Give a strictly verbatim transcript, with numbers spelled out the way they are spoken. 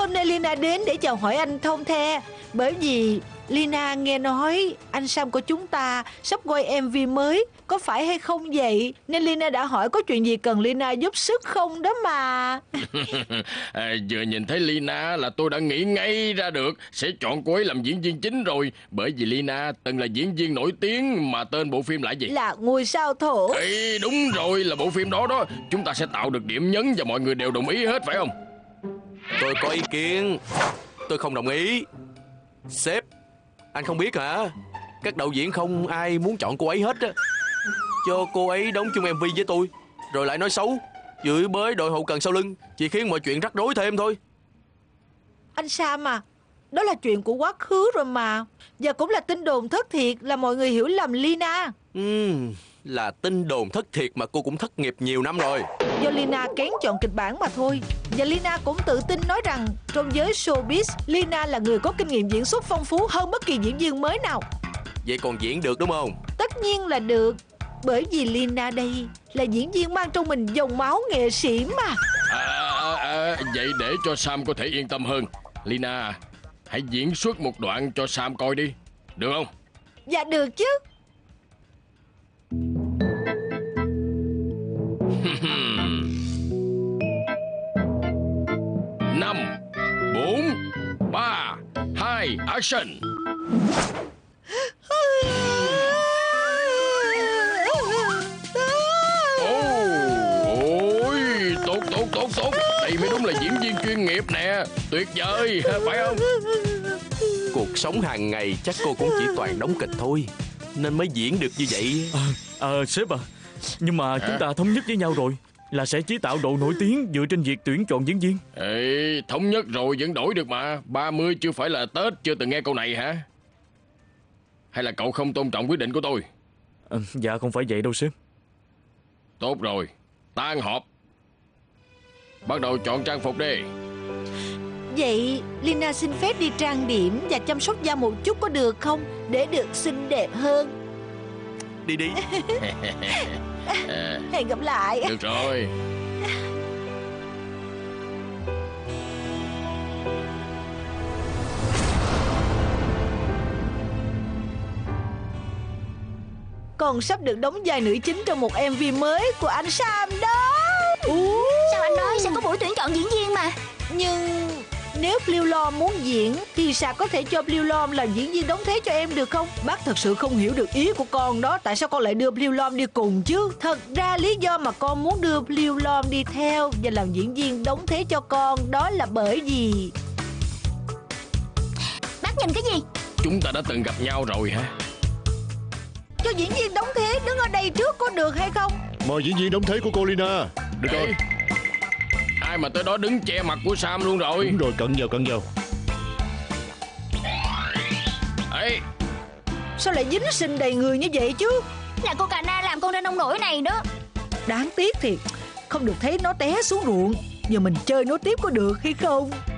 Hôm nay Lina đến để chào hỏi anh thông the, bởi vì Lina nghe nói anh Sam của chúng ta sắp quay em vê mới, có phải hay không vậy? Nên Lina đã hỏi có chuyện gì cần Lina giúp sức không đó mà. à, Vừa nhìn thấy Lina là tôi đã nghĩ ngay ra được sẽ chọn cô ấy làm diễn viên chính rồi. Bởi vì Lina từng là diễn viên nổi tiếng, mà tên bộ phim là gì? Là Ngôi Sao Thổ. Ê, đúng rồi, là bộ phim đó đó. Chúng ta sẽ tạo được điểm nhấn và mọi người đều đồng ý hết, phải không? Tôi có ý kiến. Tôi không đồng ý. Sếp, anh không biết hả? Các đạo diễn không ai muốn chọn cô ấy hết á. Cho cô ấy đóng chung em vê với tôi, rồi lại nói xấu, chửi bới đội hậu cần sau lưng, chỉ khiến mọi chuyện rắc rối thêm thôi. Anh Sam à, đó là chuyện của quá khứ rồi mà. Và cũng là tin đồn thất thiệt, là mọi người hiểu lầm Lina. Ừm, là tin đồn thất thiệt mà cô cũng thất nghiệp nhiều năm rồi. Do Lina kén chọn kịch bản mà thôi. Và Lina cũng tự tin nói rằng trong giới showbiz, Lina là người có kinh nghiệm diễn xuất phong phú hơn bất kỳ diễn viên mới nào. Vậy còn diễn được đúng không? Tất nhiên là được, bởi vì Lina đây là diễn viên mang trong mình dòng máu nghệ sĩ mà. à, à, à, Vậy để cho Sam có thể yên tâm hơn, Lina hãy diễn xuất một đoạn cho Sam coi đi, được không? Dạ được chứ. Năm, bốn, ba, hai, action. Ôi, tốt tốt tốt tốt. Đây mới đúng là diễn viên chuyên nghiệp nè. Tuyệt vời, phải không? Cuộc sống hàng ngày chắc cô cũng chỉ toàn đóng kịch thôi, nên mới diễn được như vậy. Ờ, à, sếp à, nhưng mà chúng ta thống nhất với nhau rồi là sẽ chế tạo độ nổi tiếng dựa trên việc tuyển chọn diễn viên. Ê, thống nhất rồi vẫn đổi được mà. Ba mươi chưa phải là Tết, chưa từng nghe câu này hả? Hay là cậu không tôn trọng quyết định của tôi? À, dạ không phải vậy đâu sếp. Tốt rồi, tan họp. Bắt đầu chọn trang phục đi. Vậy Lina xin phép đi trang điểm và chăm sóc da một chút có được không? Để được xinh đẹp hơn. Đi đi. à, Hẹn gặp lại. Được rồi. Còn sắp được đóng vai nữ chính trong một em vê mới của anh Sam đó. Ú. Sao anh nói sẽ có buổi tuyển chọn diễn viên mà. Nhưng nếu Blue Lom muốn diễn thì sao có thể cho Blue Lom làm diễn viên đóng thế cho em được không? Bác thật sự không hiểu được ý của con đó. Tại sao con lại đưa Blue Lom đi cùng chứ? Thật ra lý do mà con muốn đưa Blue Lom đi theo và làm diễn viên đóng thế cho con, đó là bởi vì... Bác nhìn cái gì? Chúng ta đã từng gặp nhau rồi hả? Cho diễn viên đóng thế đứng ở đây trước có được hay không? Mời diễn viên đóng thế của cô Lina. Được Ê, rồi. ai mà tới đó đứng che mặt của Sam luôn rồi. Đúng rồi, cận vào cận vào. Ê, Sao lại dính sình đầy người như vậy chứ? Là cô Cà Na làm con ra nông nổi này đó. Đáng tiếc thiệt, không được thấy nó té xuống ruộng. Giờ mình chơi nó tiếp có được hay không?